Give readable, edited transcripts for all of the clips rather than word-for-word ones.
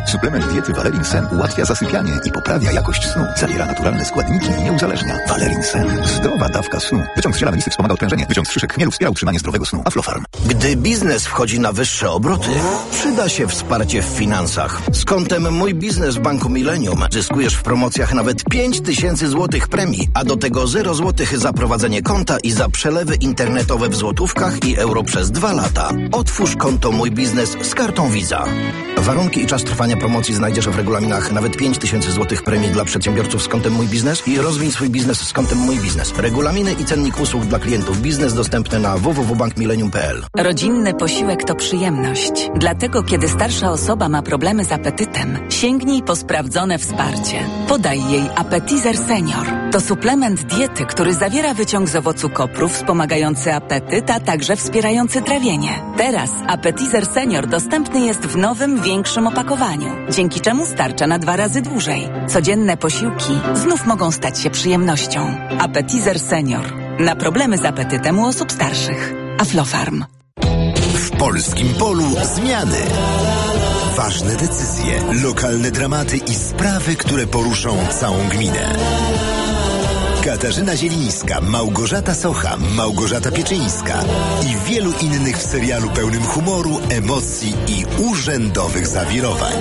Suplement diety Valerin Sen ułatwia zasypianie i poprawia jakość snu. Zawiera naturalne składniki i nie uzależnia. Valerin Sen. Zdrowa dawka snu. Wyciąg z ziela melisy wspomaga odprężenie. Wyciąg z szyszek chmielu wspiera utrzymanie zdrowego snu. Aflofarm. Gdy biznes wchodzi na wyższe obroty, przyda się wsparcie w finansach. Z kontem Mój Biznes w Banku Millennium zyskujesz w promocjach nawet 5000 zł premii, a do tego 0 zł za prowadzenie konta i za przelewy internetowe w złotówkach i euro przez 2 lata. Otwórz konto Mój Biznes z kartą Visa. Warunki i czas trwania promocji znajdziesz w regulaminach. Nawet 5000 zł premii dla przedsiębiorców z kontem Mój Biznes i rozwij swój biznes z kontem Mój Biznes. Regulaminy i cennik usług dla klientów biznes dostępne na www.bankmillennium.pl. Rodzinny posiłek to przyjemność. Dlatego, kiedy starsza osoba ma problemy z apetytem, sięgnij po sprawdzone wsparcie. Podaj jej Appetizer Senior. To suplement diety, który zawiera wyciąg z owocu kopru wspomagający apetyt, a także wspierający trawienie. Teraz Appetizer Senior dostępny jest w nowym, większym opakowaniu, dzięki czemu starcza na 2 razy dłużej. Codzienne posiłki znów mogą stać się przyjemnością. Appetizer Senior. Na problemy z apetytem u osób starszych. Aflofarm. W polskim polu zmiany. Ważne decyzje, lokalne dramaty i sprawy, które poruszą całą gminę. Katarzyna Zielińska, Małgorzata Socha, Małgorzata Pieczyńska i wielu innych w serialu pełnym humoru, emocji i urzędowych zawirowań.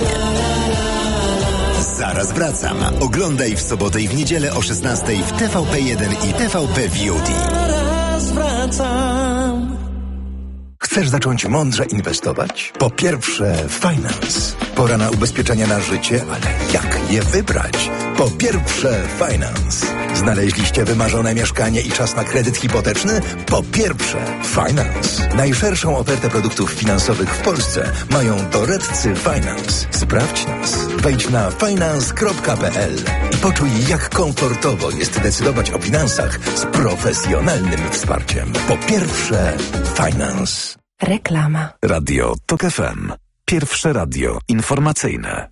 Zaraz wracam. Oglądaj w sobotę i w niedzielę o 16:00 w TVP1 i TVP VOD. Zaraz wracam. Chcesz zacząć mądrze inwestować? Po pierwsze, Finance. Pora na ubezpieczenia na życie, ale jak je wybrać? Po pierwsze, Finance. Znaleźliście wymarzone mieszkanie i czas na kredyt hipoteczny? Po pierwsze, Finance. Najszerszą ofertę produktów finansowych w Polsce mają doradcy Finance. Sprawdź nas. Wejdź na finance.pl i poczuj, jak komfortowo jest decydować o finansach z profesjonalnym wsparciem. Po pierwsze, Finance. Reklama. Radio TOK FM. Pierwsze radio informacyjne.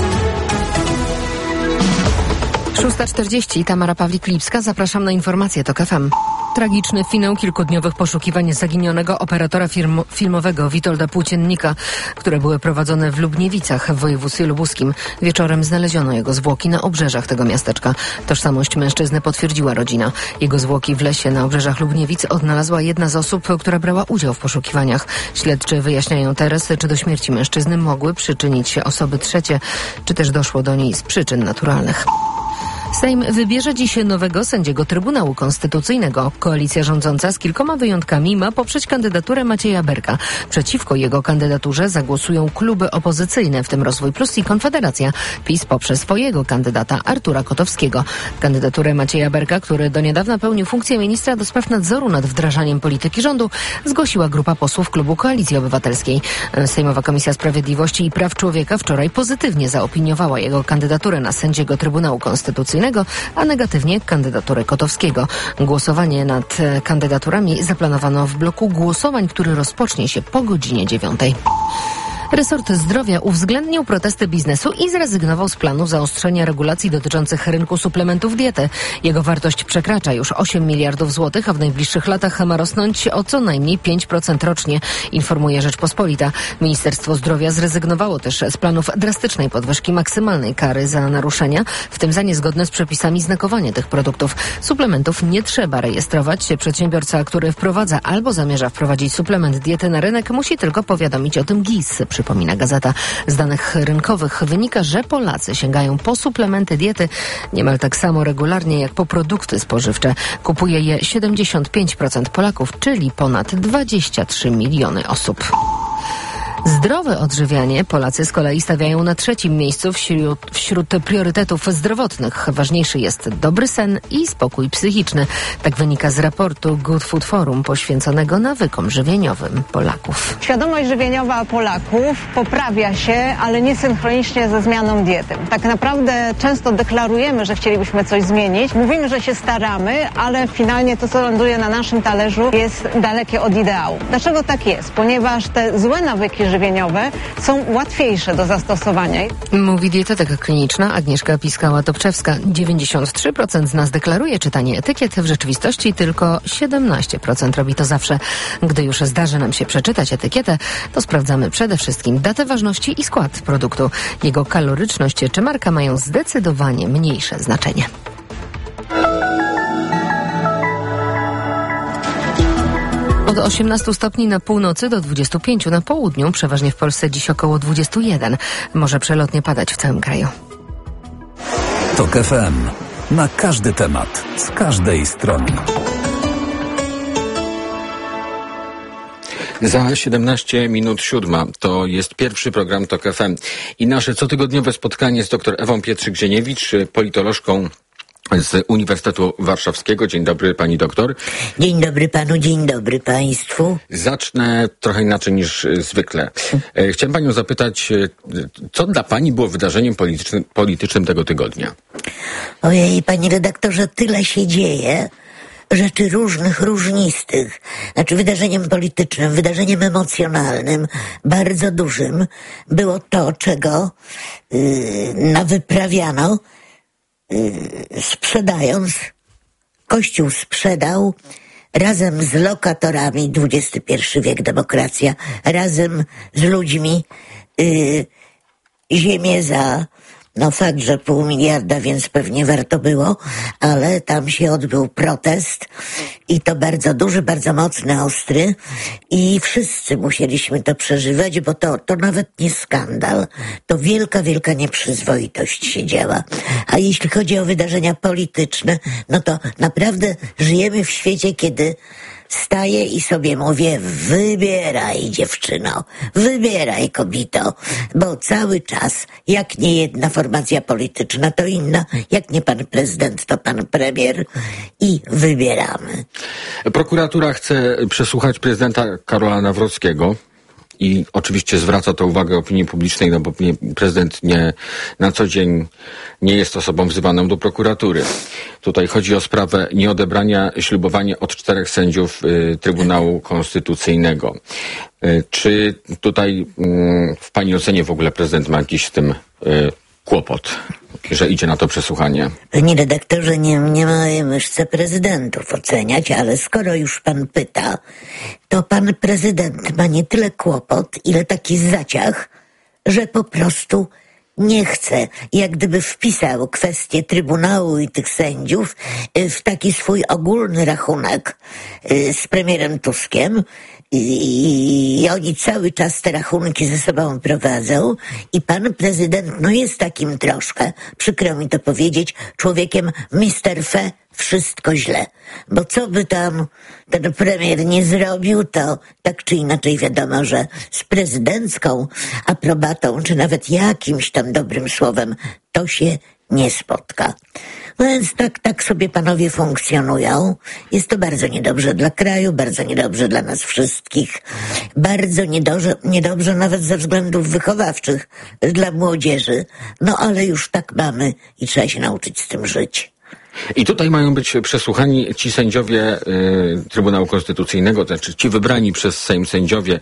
6:40. Tamara Pawlik-Lipska. Zapraszam na informacje TOK FM. Tragiczny finał kilkudniowych poszukiwań zaginionego operatora filmowego Witolda Płóciennika, które były prowadzone w Lubniewicach w województwie lubuskim. Wieczorem znaleziono jego zwłoki na obrzeżach tego miasteczka. Tożsamość mężczyzny potwierdziła rodzina. Jego zwłoki w lesie na obrzeżach Lubniewic odnalazła jedna z osób, która brała udział w poszukiwaniach. Śledczy wyjaśniają teraz, czy do śmierci mężczyzny mogły przyczynić się osoby trzecie, czy też doszło do niej z przyczyn naturalnych. Sejm wybierze dziś nowego sędziego Trybunału Konstytucyjnego. Koalicja rządząca z kilkoma wyjątkami ma poprzeć kandydaturę Macieja Berka. Przeciwko jego kandydaturze zagłosują kluby opozycyjne, w tym Rozwój Plus i Konfederacja. PiS poprze swojego kandydata Artura Kotowskiego. Kandydaturę Macieja Berka, który do niedawna pełnił funkcję ministra do spraw nadzoru nad wdrażaniem polityki rządu, zgłosiła grupa posłów klubu Koalicji Obywatelskiej. Sejmowa Komisja Sprawiedliwości i Praw Człowieka wczoraj pozytywnie zaopiniowała jego kandydaturę na sędziego Trybunału Konstytucyjnego, a negatywnie kandydaturę Kotowskiego. Głosowanie nad kandydaturami zaplanowano w bloku głosowań, który rozpocznie się po godzinie 9:00. Resort Zdrowia uwzględnił protesty biznesu i zrezygnował z planu zaostrzenia regulacji dotyczących rynku suplementów diety. Jego wartość przekracza już 8 miliardów złotych, a w najbliższych latach ma rosnąć o co najmniej 5% rocznie, informuje Rzeczpospolita. Ministerstwo Zdrowia zrezygnowało też z planów drastycznej podwyżki maksymalnej kary za naruszenia, w tym za niezgodne z przepisami znakowanie tych produktów. Suplementów nie trzeba rejestrować. Przedsiębiorca, który wprowadza albo zamierza wprowadzić suplement diety na rynek, musi tylko powiadomić o tym GIS. Przypomina gazeta. Z danych rynkowych wynika, że Polacy sięgają po suplementy diety niemal tak samo regularnie jak po produkty spożywcze. Kupuje je 75% Polaków, czyli ponad 23 miliony osób. Zdrowe odżywianie Polacy z kolei stawiają na 3. miejscu wśród priorytetów zdrowotnych. Ważniejszy jest dobry sen i spokój psychiczny. Tak wynika z raportu Good Food Forum poświęconego nawykom żywieniowym Polaków. Świadomość żywieniowa Polaków poprawia się, ale nie synchronicznie ze zmianą diety. Tak naprawdę często deklarujemy, że chcielibyśmy coś zmienić. Mówimy, że się staramy, ale finalnie to, co ląduje na naszym talerzu, jest dalekie od ideału. Dlaczego tak jest? Ponieważ te złe nawyki żywieniowe są łatwiejsze do zastosowania. Mówi dietetyk kliniczna Agnieszka Piskała-Topczewska. 93% z nas deklaruje czytanie etykiet, w rzeczywistości tylko 17% robi to zawsze. Gdy już zdarzy nam się przeczytać etykietę, to sprawdzamy przede wszystkim datę ważności i skład produktu. Jego kaloryczność czy marka mają zdecydowanie mniejsze znaczenie. Od 18 stopni na północy do 25 na południu, przeważnie w Polsce dziś około 21. Może przelotnie padać w całym kraju. TOK FM. Na każdy temat, z każdej strony. Za 17 minut 7 to jest pierwszy program TOK FM i nasze cotygodniowe spotkanie z dr Ewą Pietrzyk-Dzieniewicz, politolożką z Uniwersytetu Warszawskiego. Dzień dobry, pani doktor. Dzień dobry panu, dzień dobry państwu. Zacznę trochę inaczej niż zwykle. Chciałem panią zapytać, co dla pani było wydarzeniem politycznym tego tygodnia? Ojej, panie redaktorze, tyle się dzieje. Rzeczy różnych, różnistych. Znaczy wydarzeniem politycznym, wydarzeniem emocjonalnym, bardzo dużym było to, czego nawyprawiano, sprzedając. Kościół sprzedał razem z lokatorami, XXI wiek, demokracja, razem z ludźmi ziemię za... No fakt, że 500 miliarda, więc pewnie warto było, ale tam się odbył protest i to bardzo duży, bardzo mocny, ostry i wszyscy musieliśmy to przeżywać, bo to nawet nie skandal, to wielka, wielka nieprzyzwoitość się działa. A jeśli chodzi o wydarzenia polityczne, no to naprawdę żyjemy w świecie, kiedy staję i sobie mówię, wybieraj dziewczyno, wybieraj kobito, bo cały czas, jak nie jedna formacja polityczna, to inna, jak nie pan prezydent, to pan premier i wybieramy. Prokuratura chce przesłuchać prezydenta Karola Nawrockiego i oczywiście zwraca to uwagę opinii publicznej, no bo prezydent na co dzień nie jest osobą wzywaną do prokuratury. Tutaj chodzi o sprawę nieodebrania ślubowania od 4 sędziów Trybunału Konstytucyjnego. Czy tutaj w pani ocenie w ogóle prezydent ma jakiś z tym kłopot, że idzie na to przesłuchanie? Panie redaktorze, nie moje myszce prezydentów oceniać, ale skoro już pan pyta, to pan prezydent ma nie tyle kłopot, ile taki zaciach, że po prostu nie chce, jak gdyby wpisał kwestię Trybunału i tych sędziów w taki swój ogólny rachunek z premierem Tuskiem. I oni cały czas te rachunki ze sobą prowadzą i pan prezydent jest takim troszkę, przykro mi to powiedzieć, człowiekiem Mr. Fe, wszystko źle. Bo co by tam ten premier nie zrobił, to tak czy inaczej wiadomo, że z prezydencką aprobatą, czy nawet jakimś tam dobrym słowem, to się nie spotka. No więc tak sobie panowie funkcjonują. Jest to bardzo niedobrze dla kraju, bardzo niedobrze dla nas wszystkich, bardzo niedobrze nawet ze względów wychowawczych dla młodzieży. No ale już tak mamy i trzeba się nauczyć z tym żyć. I tutaj mają być przesłuchani ci sędziowie Trybunału Konstytucyjnego, to znaczy ci wybrani przez Sejm sędziowie,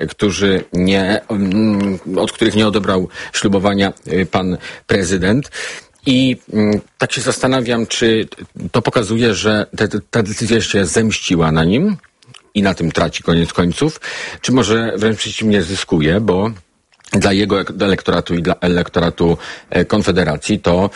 od których nie odebrał ślubowania pan prezydent. I tak się zastanawiam, czy to pokazuje, że ta decyzja się zemściła na nim i na tym traci koniec końców, czy może wręcz przeciwnie zyskuje, bo dla jego elektoratu i dla elektoratu Konfederacji to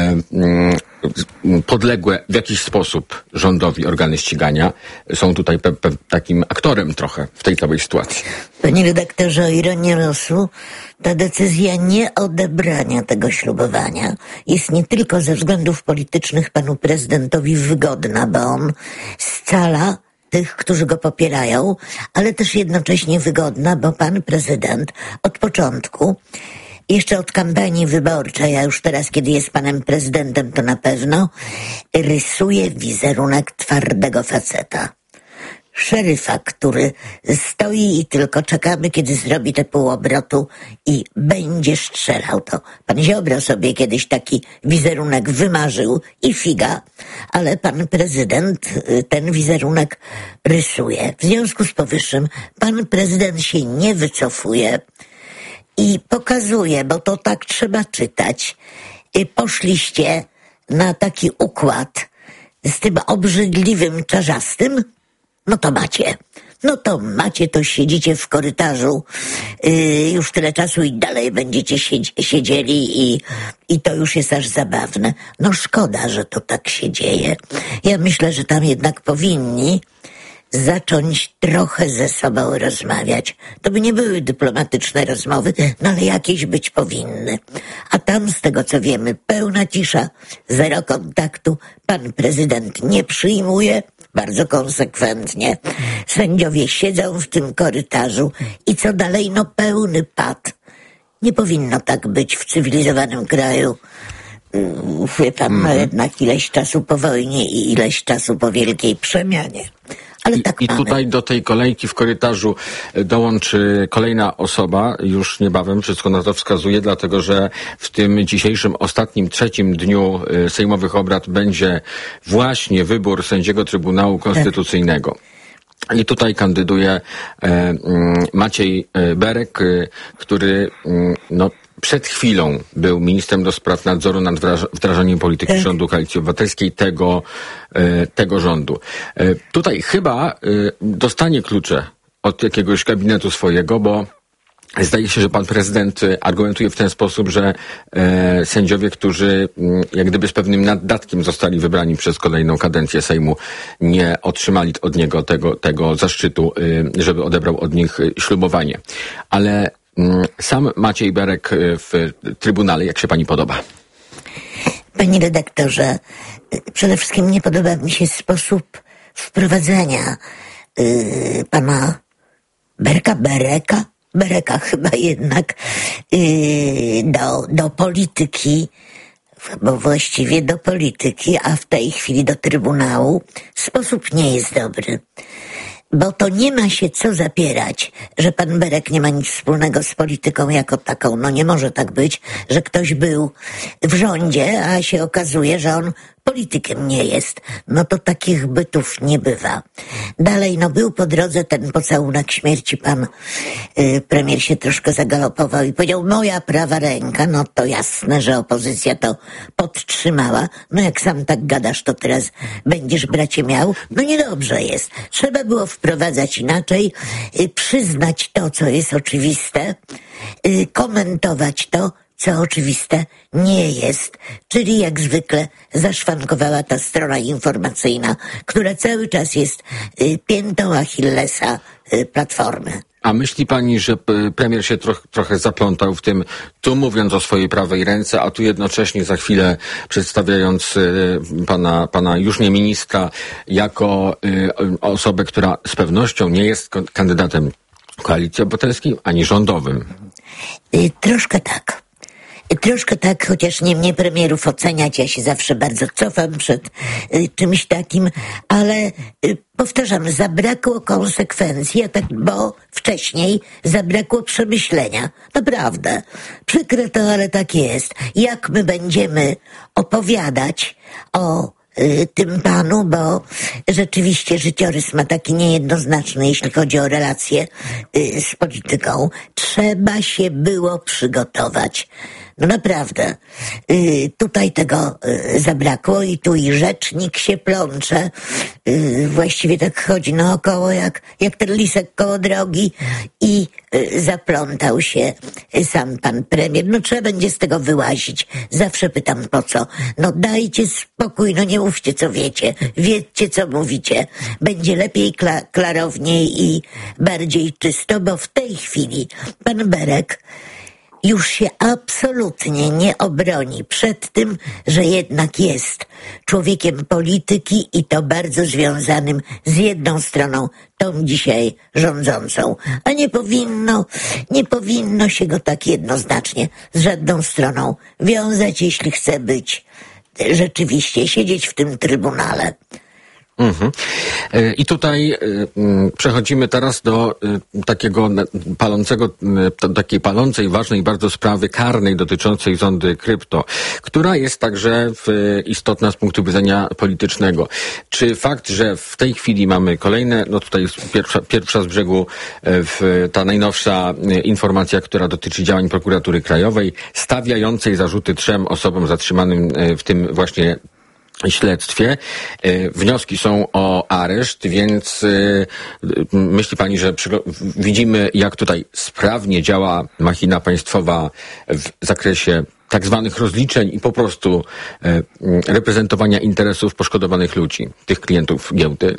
podległe w jakiś sposób rządowi organy ścigania są tutaj takim aktorem trochę w tej całej sytuacji. Panie redaktorze, o ironię losu, ta decyzja nieodebrania tego ślubowania jest nie tylko ze względów politycznych panu prezydentowi wygodna, bo on scala tych, którzy go popierają, ale też jednocześnie wygodna, bo pan prezydent od początku, jeszcze od kampanii wyborczej, a już teraz, kiedy jest panem prezydentem, to na pewno rysuje wizerunek twardego faceta. szeryfa, który stoi i tylko czekamy, kiedy zrobi te pół obrotu i będzie strzelał. To pan Ziobro sobie kiedyś taki wizerunek wymarzył i figa, ale pan prezydent ten wizerunek rysuje. W związku z powyższym pan prezydent się nie wycofuje i pokazuje, bo to tak trzeba czytać. Poszliście na taki układ z tym obrzydliwym czarzastym, no to macie, to siedzicie w korytarzu już tyle czasu i dalej będziecie siedzieli i to już jest aż zabawne. No szkoda, że to tak się dzieje. Ja myślę, że tam jednak powinni zacząć trochę ze sobą rozmawiać. To by nie były dyplomatyczne rozmowy, no ale jakieś być powinny. A tam, z tego co wiemy, pełna cisza, zero kontaktu, pan prezydent nie przyjmuje, bardzo konsekwentnie. Sędziowie siedzą w tym korytarzu i co dalej? No pełny pad. Nie powinno tak być w cywilizowanym kraju. Wie pan, no jednak ileś czasu po wojnie i ileś czasu po wielkiej przemianie. Ale tak I tutaj do tej kolejki w korytarzu dołączy kolejna osoba, już niebawem, wszystko na to wskazuje, dlatego że w tym dzisiejszym, ostatnim, trzecim dniu sejmowych obrad będzie właśnie wybór sędziego Trybunału Konstytucyjnego. I tutaj kandyduje Maciej Berek, który przed chwilą był ministrem do spraw nadzoru nad wdrażaniem polityki rządu Koalicji Obywatelskiej tego rządu. Tutaj chyba dostanie klucze od jakiegoś gabinetu swojego, bo zdaje się, że pan prezydent argumentuje w ten sposób, że sędziowie, którzy jak gdyby z pewnym naddatkiem zostali wybrani przez kolejną kadencję Sejmu, nie otrzymali od niego tego zaszczytu, żeby odebrał od nich ślubowanie. Ale sam Maciej Berek w Trybunale, jak się pani podoba? Panie redaktorze, przede wszystkim nie podoba mi się sposób wprowadzenia pana Bereka chyba jednak do polityki, bo właściwie do polityki, a w tej chwili do Trybunału. Sposób nie jest dobry. Bo to nie ma się co zapierać, że pan Berek nie ma nic wspólnego z polityką jako taką. No nie może tak być, że ktoś był w rządzie, a się okazuje, że on politykiem nie jest. No to takich bytów nie bywa. Dalej, był po drodze ten pocałunek śmierci. Pan premier się troszkę zagalopował i powiedział, moja prawa ręka. No to jasne, że opozycja to podtrzymała. No jak sam tak gadasz, to teraz będziesz, bracie, miał. No niedobrze jest. Trzeba było wprowadzać inaczej, przyznać to, co jest oczywiste, komentować to, co oczywiste nie jest, czyli jak zwykle zaszwankowała ta strona informacyjna, która cały czas jest piętą Achillesa Platformy. A myśli pani, że premier się trochę zaplątał w tym, tu mówiąc o swojej prawej ręce, a tu jednocześnie za chwilę przedstawiając pana już nie ministra jako osobę, która z pewnością nie jest kandydatem Koalicji Obywatelskiej ani rządowym? Troszkę tak, chociaż nie mnie premierów oceniać, ja się zawsze bardzo cofam przed czymś takim, ale powtarzam, zabrakło konsekwencji, bo wcześniej zabrakło przemyślenia. Naprawdę. Przykre to, ale tak jest. Jak my będziemy opowiadać o tym panu, bo rzeczywiście życiorys ma taki niejednoznaczny, jeśli chodzi o relacje z polityką. Trzeba się było przygotować. No naprawdę. Tutaj tego zabrakło i tu i rzecznik się plącze. Właściwie tak chodzi naokoło jak ten lisek koło drogi i zaplątał się sam pan premier. No trzeba będzie z tego wyłazić. Zawsze pytam, po co? No dajcie spokój, no nie mówcie co wiecie. Wiedzcie co mówicie. Będzie lepiej, klarowniej i bardziej czysto, bo w tej chwili pan Berek już się absolutnie nie obroni przed tym, że jednak jest człowiekiem polityki i to bardzo związanym z jedną stroną, tą dzisiaj rządzącą. A nie powinno się go tak jednoznacznie z żadną stroną wiązać, jeśli chce być rzeczywiście, siedzieć w tym Trybunale. I tutaj przechodzimy teraz do takiej palącej, ważnej bardzo sprawy karnej dotyczącej zondy krypto, która jest także istotna z punktu widzenia politycznego. Czy fakt, że w tej chwili mamy kolejne, tutaj jest pierwsza z brzegu, ta najnowsza informacja, która dotyczy działań prokuratury krajowej, stawiającej zarzuty 3 osobom zatrzymanym w tym właśnie śledztwie. Wnioski są o areszt, więc myśli pani, że widzimy, jak tutaj sprawnie działa machina państwowa w zakresie tak zwanych rozliczeń i po prostu reprezentowania interesów poszkodowanych ludzi, tych klientów giełdy?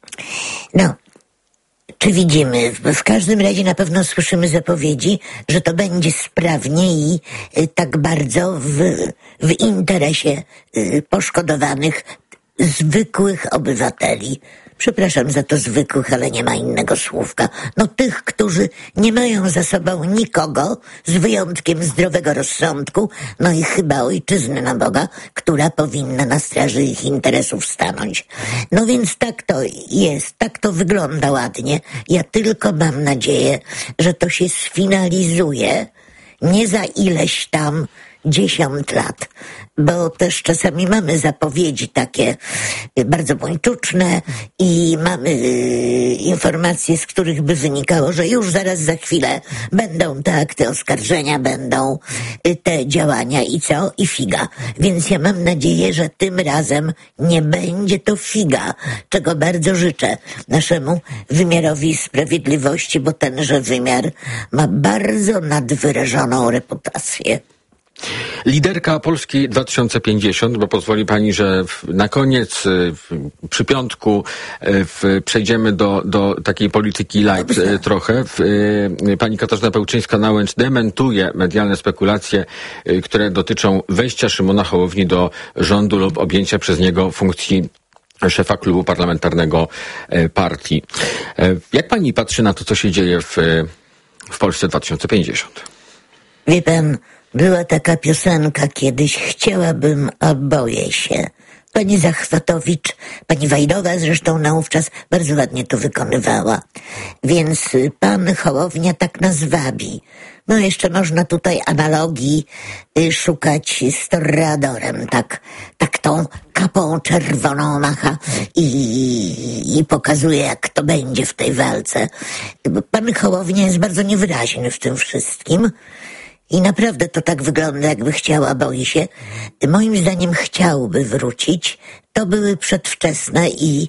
Czy widzimy? W każdym razie na pewno słyszymy zapowiedzi, że to będzie sprawnie i tak bardzo w interesie poszkodowanych zwykłych obywateli. Przepraszam za to zwykłych, ale nie ma innego słówka. Tych, którzy nie mają za sobą nikogo, z wyjątkiem zdrowego rozsądku, i chyba ojczyzny na Boga, która powinna na straży ich interesów stanąć. Więc tak to jest, tak to wygląda ładnie. Ja tylko mam nadzieję, że to się sfinalizuje nie za ileś tam 10 lat, bo też czasami mamy zapowiedzi takie bardzo buńczuczne i mamy informacje, z których by wynikało, że już zaraz za chwilę będą te akty oskarżenia, będą te działania i co? I figa. Więc ja mam nadzieję, że tym razem nie będzie to figa, czego bardzo życzę naszemu wymiarowi sprawiedliwości, bo tenże wymiar ma bardzo nadwyrażoną reputację. Liderka Polski 2050, bo pozwoli pani, że na koniec, przy piątku, przejdziemy do takiej polityki light trochę. Pani Katarzyna Pełczyńska-Nałęcz dementuje medialne spekulacje, które dotyczą wejścia Szymona Hołowni do rządu lub objęcia przez niego funkcji szefa klubu parlamentarnego partii. Jak pani patrzy na to, co się dzieje w Polsce 2050? Wie pan, była taka piosenka kiedyś, chciałabym, a boję się. Pani Zachwatowicz, pani Wajdowa zresztą naówczas bardzo ładnie to wykonywała. Więc pan Hołownia tak nas wabi. Jeszcze można tutaj analogii szukać z Torreadorem. Tak tą kapą czerwoną macha i pokazuje, jak to będzie w tej walce. Pan Hołownia jest bardzo niewyraźny w tym wszystkim. I naprawdę to tak wygląda, jakby chciała, boi się. Moim zdaniem chciałby wrócić. To były przedwczesne i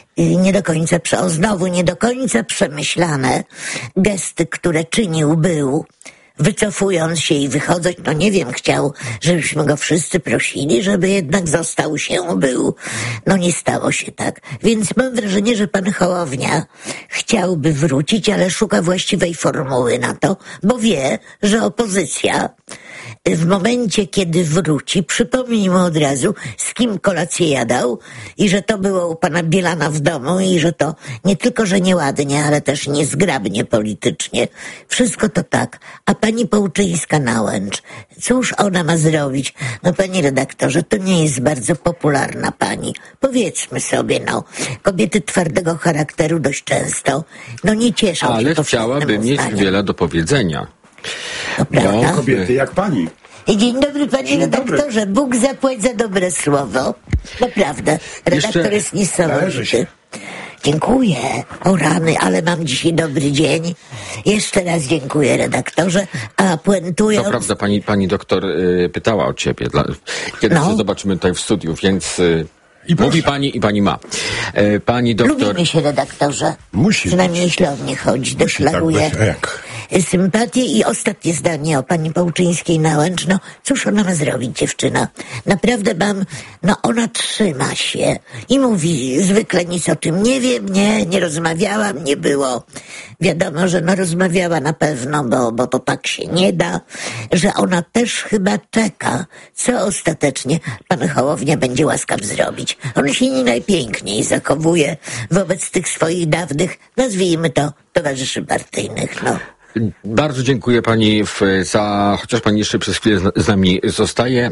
znowu nie do końca przemyślane gesty, które czynił był, wycofując się i wychodząc. Nie wiem, chciał, żebyśmy go wszyscy prosili, żeby jednak został się, był. Nie stało się tak. Więc mam wrażenie, że pan Hołownia chciałby wrócić, ale szuka właściwej formuły na to, bo wie, że opozycja w momencie, kiedy wróci, przypomni mu od razu, z kim kolację jadał i że to było u pana Bielana w domu i że to nie tylko, że nieładnie, ale też niezgrabnie politycznie. Wszystko to tak. A pani Pełczyńska-Nałęcz, cóż ona ma zrobić? Panie redaktorze, to nie jest bardzo popularna pani. Powiedzmy sobie, kobiety twardego charakteru dość często, nie cieszą się. Ale chciałaby mieć wiele do powiedzenia. To prawda. Kobiety jak pani. Dzień dobry, panie redaktorze. Bóg zapłać za dobre słowo. Naprawdę. Redaktor jest niesamowity. Dziękuję. O rany, ale mam dzisiaj dobry dzień. Jeszcze raz dziękuję, redaktorze. A puentując... To prawda, pani doktor pytała o ciebie. Kiedy się zobaczymy tutaj w studiu, więc... Mówi pani i pani ma. Pani doktor... Lubimy się, redaktorze. Musi. Przynajmniej jeśli o mnie chodzi. Deklaruję sympatię. I ostatnie zdanie o pani Pełczyńskiej-Nałęcz. Cóż ona ma zrobić, dziewczyna? Naprawdę ona trzyma się i mówi zwykle nic o tym nie wiem, nie rozmawiałam, nie było. Wiadomo, że rozmawiała na pewno, bo to tak się nie da, że ona też chyba czeka, co ostatecznie pan Hołownia będzie łaskaw zrobić. On się nie najpiękniej zachowuje wobec tych swoich dawnych, nazwijmy to, towarzyszy partyjnych, Bardzo dziękuję pani chociaż pani jeszcze przez chwilę z nami zostaje,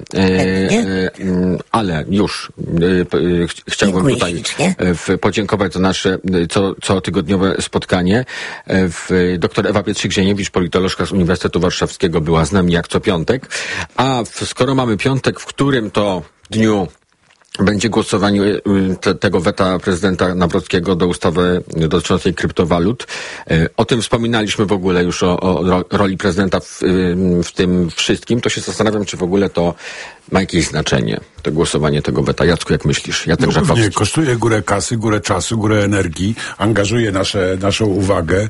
ale już chciałbym tutaj podziękować za nasze cotygodniowe spotkanie. Doktor Ewa Pietrzyk-Zieniewicz, politolożka z Uniwersytetu Warszawskiego, była z nami jak co piątek, a skoro mamy piątek, w którym to dniu będzie głosowanie tego weta prezydenta Nawrockiego do ustawy dotyczącej kryptowalut. O tym wspominaliśmy w ogóle już o roli prezydenta w tym wszystkim. To się zastanawiam, czy w ogóle to ma jakieś znaczenie, to głosowanie tego weta. Jacku, jak myślisz? Jacek Żakowski. Nie, kosztuje górę kasy, górę czasu, górę energii, angażuje naszą uwagę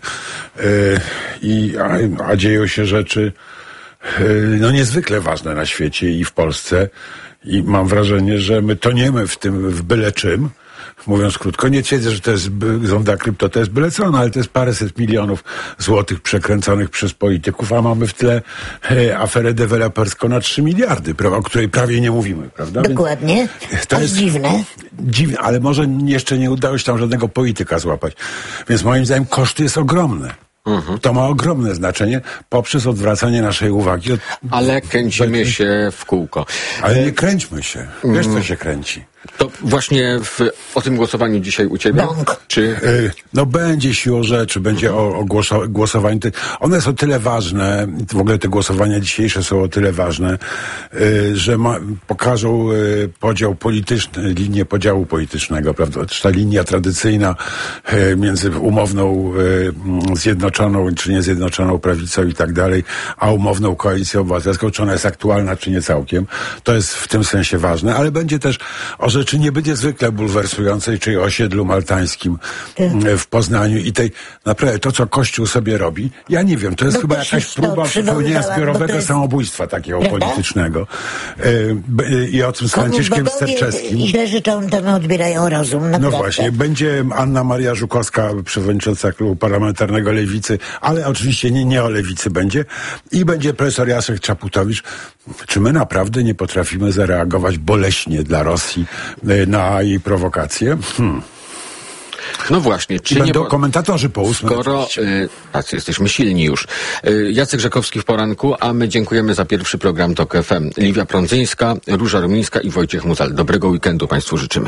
a dzieją się rzeczy niezwykle ważne na świecie i w Polsce. I mam wrażenie, że my toniemy w byle czym. Mówiąc krótko, nie twierdzę, że to jest zonda krypto, to jest byle co, ale to jest paręset milionów złotych przekręconych przez polityków, a mamy w tle aferę deweloperską na 3 miliardy, o której prawie nie mówimy, prawda? Dokładnie. To jest dziwne. Dziwne, ale może jeszcze nie udało się tam żadnego polityka złapać. Więc moim zdaniem koszty jest ogromne. To ma ogromne znaczenie poprzez odwracanie naszej uwagi. Ale kręcimy się w kółko. Ale nie kręćmy się. Wiesz, co się kręci. To właśnie o tym głosowaniu dzisiaj u ciebie? Czy... będzie siłą rzeczy, będzie o głosowaniu. One są tyle ważne, w ogóle te głosowania dzisiejsze są o tyle ważne, że pokażą podział polityczny, linię podziału politycznego, prawda? Ta linia tradycyjna między umowną zjednoczoną czy niezjednoczoną prawicą i tak dalej, a umowną koalicją obywatelską, czy ona jest aktualna, czy nie całkiem. To jest w tym sensie ważne, ale będzie też o rzeczy niezwykle bulwersującej, czyli o osiedlu maltańskim w Poznaniu i naprawdę to, co Kościół sobie robi, ja nie wiem, to jest chyba jakaś próba popełnienia zbiorowego samobójstwa takiego politycznego. I o tym z Franciszkiem Sterczewskim. I źle życzą, to odbierają rozum. Naprawdę. No właśnie, będzie Anna Maria Żukowska, przewodnicząca klubu parlamentarnego Lewicy, ale oczywiście nie o Lewicy będzie. I będzie profesor Jacek Czaputowicz. Czy my naprawdę nie potrafimy zareagować boleśnie dla Rosji na jej prowokacje? No właśnie. Czy będą komentatorzy po 8. Skoro tacy jesteśmy silni już. Jacek Żakowski w poranku, a my dziękujemy za pierwszy program TOK FM. Liwia Prądzyńska, Róża Rumińska i Wojciech Muzal. Dobrego weekendu Państwu życzymy.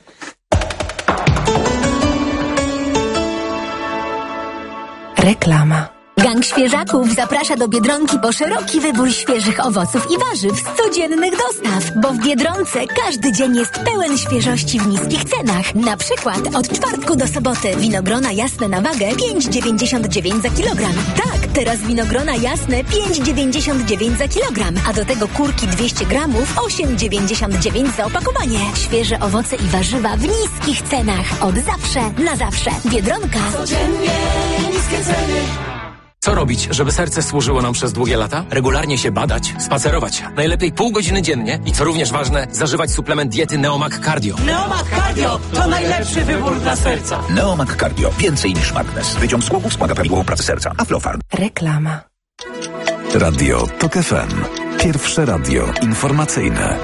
Reklama. Gang Świeżaków zaprasza do Biedronki po szeroki wybór świeżych owoców i warzyw z codziennych dostaw, bo w Biedronce każdy dzień jest pełen świeżości w niskich cenach. Na przykład od czwartku do soboty winogrona jasne na wagę 5,99 za kilogram. Tak, teraz winogrona jasne 5,99 za kilogram, a do tego kurki 200 gramów 8,99 za opakowanie. Świeże owoce i warzywa w niskich cenach. Od zawsze na zawsze. Biedronka. Codziennie niskie ceny. Co robić, żeby serce służyło nam przez długie lata? Regularnie się badać, spacerować. Najlepiej pół godziny dziennie i co również ważne, zażywać suplement diety Neomag Cardio. Neomag Cardio to najlepszy wybór dla serca. Neomag Cardio. Więcej niż magnes. Wyciąg z kłopów wspomaga prawidłową pracę serca. Aflofarm. Reklama. Radio TOK FM. Pierwsze radio informacyjne.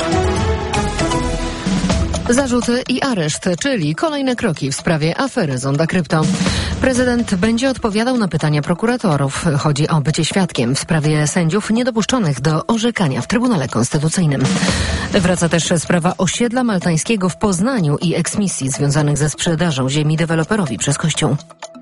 Zarzuty i areszt, czyli kolejne kroki w sprawie afery Zonda Krypto. Prezydent będzie odpowiadał na pytania prokuratorów. Chodzi o bycie świadkiem w sprawie sędziów niedopuszczonych do orzekania w Trybunale Konstytucyjnym. Wraca też sprawa osiedla maltańskiego w Poznaniu i eksmisji związanych ze sprzedażą ziemi deweloperowi przez Kościół.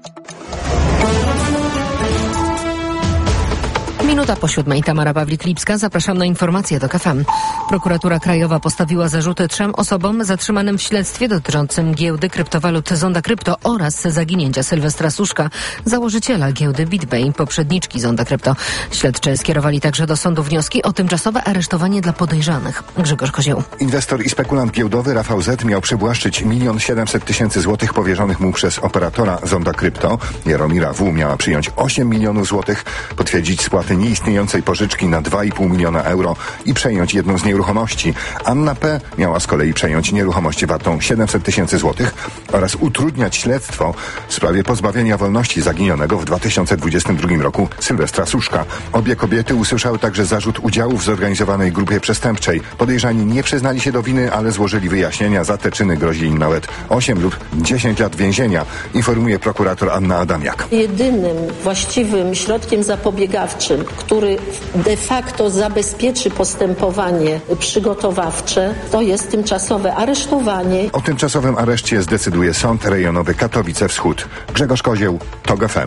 Minuta po 7. Tamara Pawlik-Lipska. Zapraszam na informacje TOK FM. Prokuratura Krajowa postawiła zarzuty 3 osobom zatrzymanym w śledztwie dotyczącym giełdy kryptowalut Zonda Krypto oraz zaginięcia Sylwestra Suszka, założyciela giełdy BitBay, poprzedniczki Zonda Krypto. Śledczy skierowali także do sądu wnioski o tymczasowe aresztowanie dla podejrzanych. Grzegorz Kozieł. Inwestor i spekulant giełdowy Rafał Z. miał przywłaszczyć 1 700 000 złotych powierzonych mu przez operatora Zonda Krypto. Jaromira W. miała przyjąć 8 milionów złotych, potwierdzić spłaty nie nieistniejącej pożyczki na 2,5 miliona euro i przejąć jedną z nieruchomości. Anna P. miała z kolei przejąć nieruchomość wartą 700 tysięcy złotych oraz utrudniać śledztwo w sprawie pozbawienia wolności zaginionego w 2022 roku Sylwestra Suszka. Obie kobiety usłyszały także zarzut udziału w zorganizowanej grupie przestępczej. Podejrzani nie przyznali się do winy, ale złożyli wyjaśnienia. Za te czyny grozi im nawet 8 lub 10 lat więzienia, informuje prokurator Anna Adamiak. Jedynym właściwym środkiem zapobiegawczym, który de facto zabezpieczy postępowanie przygotowawcze, to jest tymczasowe aresztowanie. O tymczasowym areszcie zdecyduje Sąd Rejonowy Katowice Wschód. Grzegorz Kozieł, TOG FM.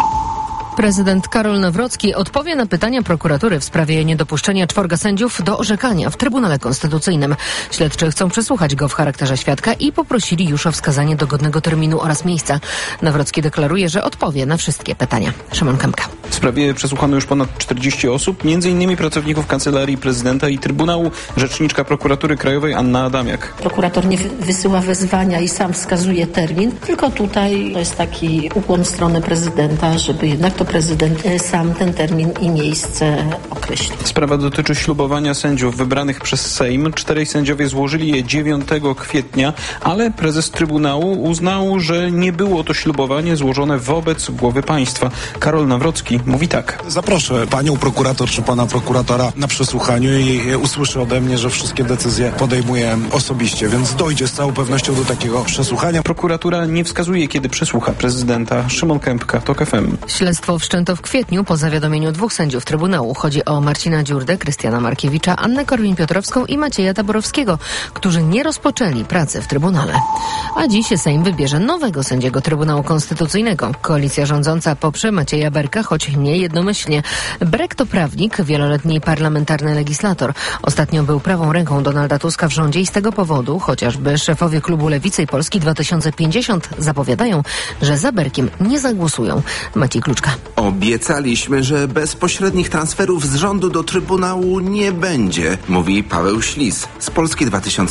Prezydent Karol Nawrocki odpowie na pytania prokuratury w sprawie niedopuszczenia 4 sędziów do orzekania w Trybunale Konstytucyjnym. Śledczy chcą przesłuchać go w charakterze świadka i poprosili już o wskazanie dogodnego terminu oraz miejsca. Nawrocki deklaruje, że odpowie na wszystkie pytania. Szymon Kępka. W sprawie przesłuchano już ponad 40 osób, m.in. pracowników Kancelarii Prezydenta i Trybunału, rzeczniczka Prokuratury Krajowej Anna Adamiak. Prokurator nie wysyła wezwania i sam wskazuje termin, tylko tutaj to jest taki ukłon w stronę prezydenta, żeby jednak to prezydent sam ten termin i miejsce określi. Sprawa dotyczy ślubowania sędziów wybranych przez Sejm. 4 sędziowie złożyli je 9 kwietnia, ale prezes Trybunału uznał, że nie było to ślubowanie złożone wobec głowy państwa. Karol Nawrocki mówi tak. Zaproszę panią prokurator czy pana prokuratora na przesłuchaniu i usłyszy ode mnie, że wszystkie decyzje podejmuję osobiście, więc dojdzie z całą pewnością do takiego przesłuchania. Prokuratura nie wskazuje, kiedy przesłucha prezydenta. Szymon Kępka, TOG FM. Śledztwo wszczęto w kwietniu po zawiadomieniu 2 sędziów Trybunału. Chodzi o Marcina Dziurdę, Krystiana Markiewicza, Annę Korwin-Piotrowską i Macieja Taborowskiego, którzy nie rozpoczęli pracy w Trybunale. A dziś Sejm wybierze nowego sędziego Trybunału Konstytucyjnego. Koalicja rządząca poprze Macieja Berka, choć nie jednomyślnie. Berek to prawnik, wieloletni parlamentarny legislator. Ostatnio był prawą ręką Donalda Tuska w rządzie i z tego powodu chociażby szefowie klubu Lewicy i Polski 2050 zapowiadają, że za Berkiem nie zagłosują. Maciej Kluczka. Obiecaliśmy, że bezpośrednich transferów z rządu do Trybunału nie będzie, mówi Paweł Ślis z Polski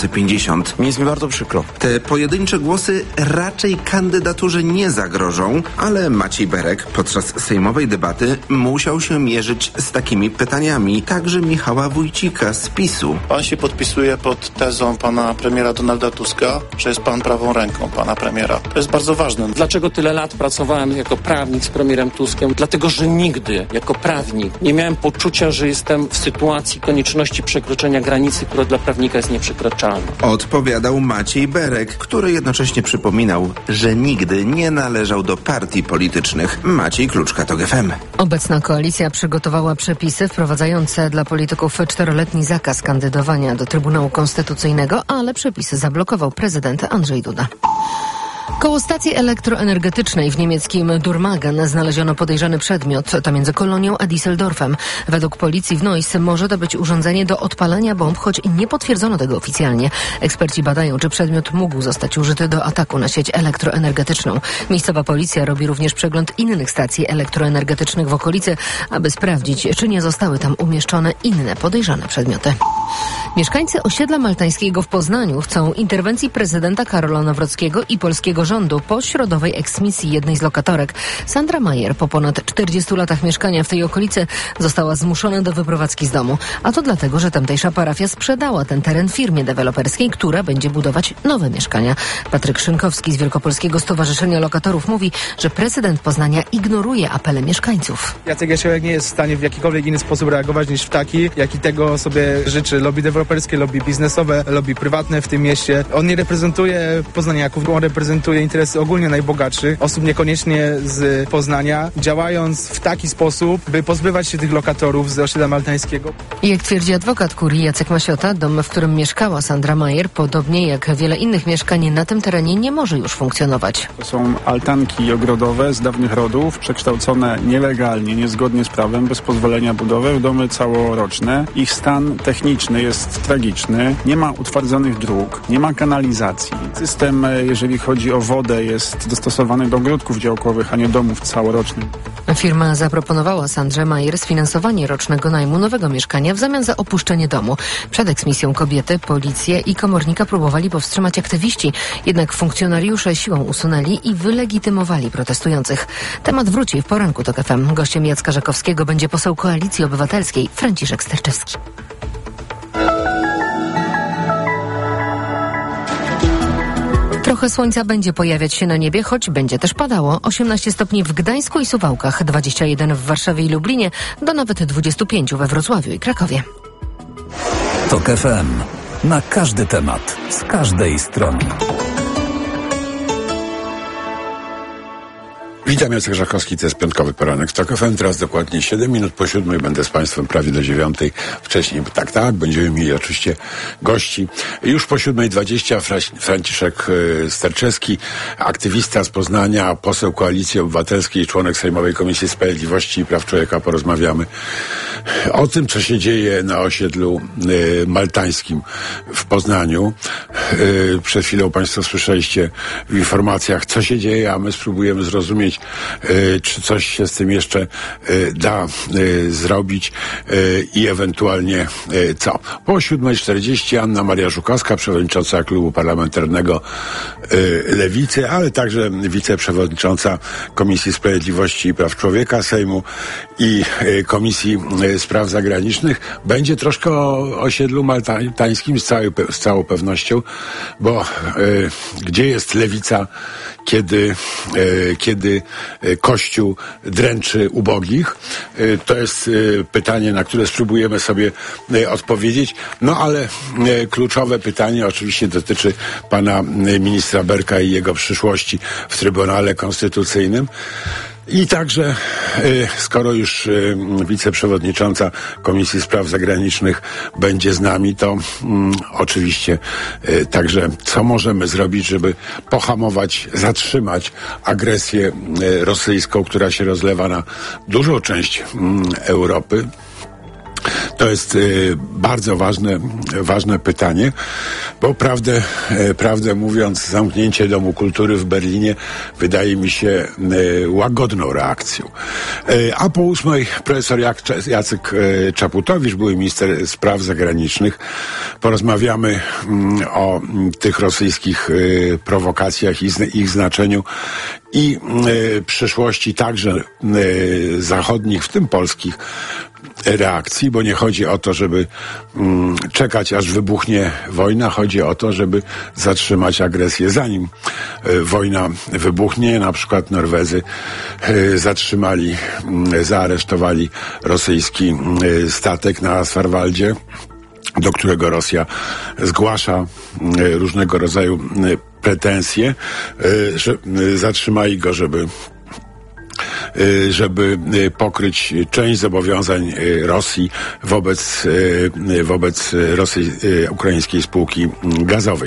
2050. Mi jest mi bardzo przykro. Te pojedyncze głosy raczej kandydaturze nie zagrożą, ale Maciej Berek podczas sejmowej debaty musiał się mierzyć z takimi pytaniami, także Michała Wójcika z PiS-u. Pan się podpisuje pod tezą pana premiera Donalda Tuska, że jest pan prawą ręką pana premiera. To jest bardzo ważne. Dlaczego tyle lat pracowałem jako prawnik z premierem Tuskiem? Dlatego, że nigdy jako prawnik nie miałem poczucia, że jestem w sytuacji konieczności przekroczenia granicy, która dla prawnika jest nieprzekroczalna. Odpowiadał Maciej Berek, który jednocześnie przypominał, że nigdy nie należał do partii politycznych. Maciej Kluczka, TOG FM. Obecna koalicja przygotowała przepisy wprowadzające dla polityków 4-letni zakaz kandydowania do Trybunału Konstytucyjnego, ale przepisy zablokował prezydent Andrzej Duda. Koło stacji elektroenergetycznej w niemieckim Dormagen znaleziono podejrzany przedmiot. To między Kolonią a Düsseldorfem. Według policji w Neuss może to być urządzenie do odpalania bomb, choć nie potwierdzono tego oficjalnie. Eksperci badają, czy przedmiot mógł zostać użyty do ataku na sieć elektroenergetyczną. Miejscowa policja robi również przegląd innych stacji elektroenergetycznych w okolicy, aby sprawdzić, czy nie zostały tam umieszczone inne podejrzane przedmioty. Mieszkańcy osiedla maltańskiego w Poznaniu chcą interwencji prezydenta Karola Nawrockiego i polskiego rządu po środowej eksmisji jednej z lokatorek. Sandra Majer po ponad 40 latach mieszkania w tej okolicy została zmuszona do wyprowadzki z domu. A to dlatego, że tamtejsza parafia sprzedała ten teren firmie deweloperskiej, która będzie budować nowe mieszkania. Patryk Szynkowski z Wielkopolskiego Stowarzyszenia Lokatorów mówi, że prezydent Poznania ignoruje apele mieszkańców. Jacek Jasiełek nie jest w stanie w jakikolwiek inny sposób reagować niż w taki, jaki tego sobie życzy lobby deweloperskie, lobby biznesowe, lobby prywatne w tym mieście. On nie reprezentuje poznaniaków, on reprezentuje interesy ogólnie najbogatszych, osób niekoniecznie z Poznania, działając w taki sposób, by pozbywać się tych lokatorów z osiedla maltańskiego. Jak twierdzi adwokat kurii Jacek Masiota, dom, w którym mieszkała Sandra Majer, podobnie jak wiele innych mieszkań na tym terenie nie może już funkcjonować. To są altanki ogrodowe z dawnych rodów, przekształcone nielegalnie, niezgodnie z prawem, bez pozwolenia budowy w domy całoroczne. Ich stan techniczny jest jest tragiczny. Nie ma utwardzonych dróg, nie ma kanalizacji. System, jeżeli chodzi o wodę, jest dostosowany do ogródków działkowych, a nie domów całorocznych. Firma zaproponowała Sandrze Majer sfinansowanie rocznego najmu nowego mieszkania w zamian za opuszczenie domu. Przed eksmisją kobiety, policję i komornika próbowali powstrzymać aktywiści, jednak funkcjonariusze siłą usunęli i wylegitymowali protestujących. Temat wróci w poranku TOK FM. Gościem Jacka Żakowskiego będzie poseł Koalicji Obywatelskiej Franciszek Sterczewski. Trochę słońca będzie pojawiać się na niebie, choć będzie też padało. 18 stopni w Gdańsku i Suwałkach, 21 w Warszawie i Lublinie, do nawet 25 we Wrocławiu i Krakowie. TOK FM. Na każdy temat, z każdej strony. Witam, Jacek Żakowski, to jest piątkowy poranek z TOK FM. Teraz dokładnie 7 minut po 7 będę z Państwem prawie do 9. Wcześniej, tak, będziemy mieli oczywiście gości. Już po 7:20 Franciszek Sterczewski, aktywista z Poznania, poseł Koalicji Obywatelskiej, członek Sejmowej Komisji Sprawiedliwości i Praw Człowieka. Porozmawiamy o tym, co się dzieje na osiedlu maltańskim w Poznaniu. Przed chwilą Państwo słyszeliście w informacjach, co się dzieje, a my spróbujemy zrozumieć, czy coś się z tym jeszcze da zrobić i ewentualnie co. Po 7:40 Anna Maria Żukowska, przewodnicząca Klubu Parlamentarnego Lewicy, ale także wiceprzewodnicząca Komisji Sprawiedliwości i Praw Człowieka Sejmu i Komisji Spraw Zagranicznych. Będzie troszkę o osiedlu maltańskim z całą pewnością, bo gdzie jest lewica, kiedy Kościół dręczy ubogich? To jest pytanie, na które spróbujemy sobie odpowiedzieć. No ale kluczowe pytanie oczywiście dotyczy pana ministra Berka i jego przyszłości w Trybunale Konstytucyjnym. I także, skoro już wiceprzewodnicząca Komisji Spraw Zagranicznych będzie z nami, to oczywiście także co możemy zrobić, żeby pohamować, zatrzymać agresję rosyjską, która się rozlewa na dużą część Europy. To jest bardzo ważne pytanie, bo prawdę mówiąc, zamknięcie Domu Kultury w Berlinie wydaje mi się łagodną reakcją. A po 8:00 profesor Jacek Czaputowicz, były minister spraw zagranicznych. Porozmawiamy o tych rosyjskich prowokacjach i ich znaczeniu i przyszłości także zachodnich, w tym polskich, reakcji, bo nie chodzi o to, żeby czekać, aż wybuchnie wojna. Chodzi o to, żeby zatrzymać agresję, zanim wojna wybuchnie. Na przykład Norwedzy zaaresztowali rosyjski statek na Swarwaldzie, do którego Rosja zgłasza różnego rodzaju pretensje, że zatrzymali go, żeby pokryć część zobowiązań Rosji wobec ukraińskiej spółki gazowej.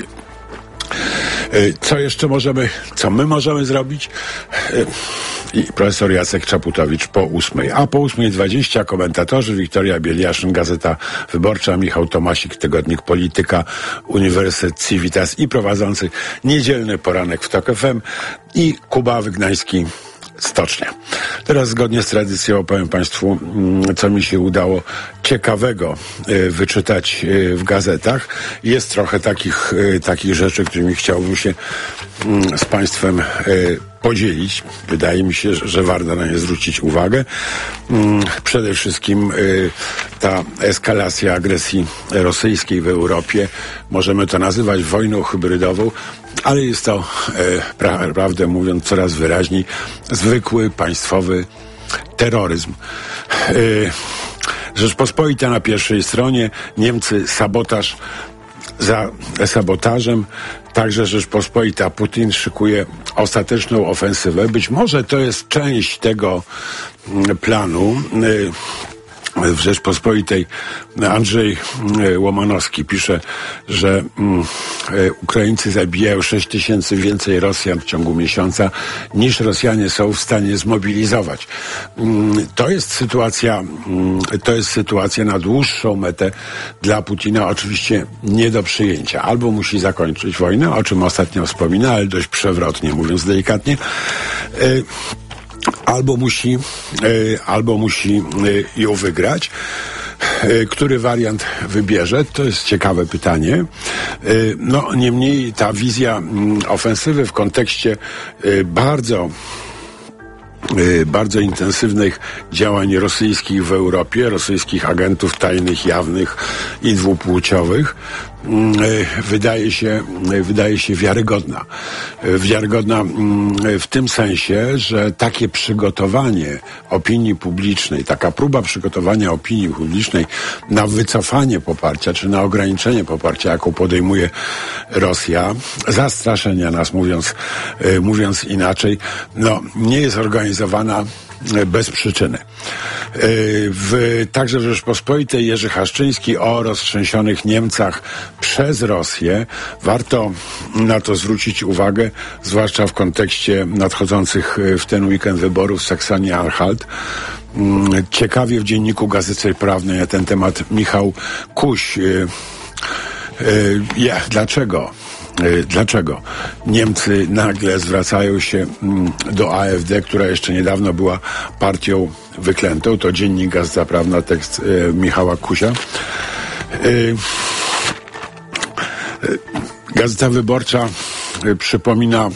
Co my możemy zrobić? I profesor Jacek Czaputowicz po 8:00. A po 8:20 komentatorzy: Wiktoria Bieliaszyn, Gazeta Wyborcza, Michał Tomasik, Tygodnik Polityka, Uniwersytet Civitas i prowadzący niedzielny poranek w TOK FM i Kuba Wygnański, Stocznia. Teraz zgodnie z tradycją opowiem Państwu, co mi się udało ciekawego wyczytać w gazetach. Jest trochę takich rzeczy, którymi chciałbym się z Państwem podzielić. Wydaje mi się, że warto na nie zwrócić uwagę. Przede wszystkim ta eskalacja agresji rosyjskiej w Europie, możemy to nazywać wojną hybrydową, ale jest to, prawdę mówiąc, coraz wyraźniej zwykły państwowy terroryzm. Rzeczpospolita na pierwszej stronie, Niemcy sabotaż za sabotażem, także Rzeczpospolita, Putin szykuje ostateczną ofensywę. Być może to jest część tego planu. w Rzeczpospolitej Andrzej Łomanowski pisze, że Ukraińcy zabijają 6 000 więcej Rosjan w ciągu miesiąca, niż Rosjanie są w stanie zmobilizować. To jest sytuacja na dłuższą metę dla Putina oczywiście nie do przyjęcia. Albo musi zakończyć wojnę, o czym ostatnio wspomina, ale dość przewrotnie, mówiąc delikatnie, albo musi ją wygrać. Który wariant wybierze? To jest ciekawe pytanie. No, niemniej ta wizja ofensywy w kontekście bardzo intensywnych działań rosyjskich w Europie, rosyjskich agentów tajnych, jawnych i dwupłciowych, wydaje się wiarygodna. Wiarygodna w tym sensie, że takie przygotowanie opinii publicznej, taka próba przygotowania opinii publicznej na wycofanie poparcia, czy na ograniczenie poparcia, jaką podejmuje Rosja, zastraszenia nas, mówiąc inaczej, no, nie jest organizowana bez przyczyny. Także w Rzeczpospolitej Jerzy Haszczyński o roztrzęsionych Niemcach przez Rosję. Warto na to zwrócić uwagę, zwłaszcza w kontekście nadchodzących w ten weekend wyborów w Saksonii-Anhalt. Ciekawie w dzienniku Gazety Prawnej na ten temat Michał Kuś. Dlaczego Niemcy nagle zwracają się do AfD, która jeszcze niedawno była partią wyklętą? To dziennik Gazeta Prawna, tekst Michała Kusia. Gazeta Wyborcza przypomina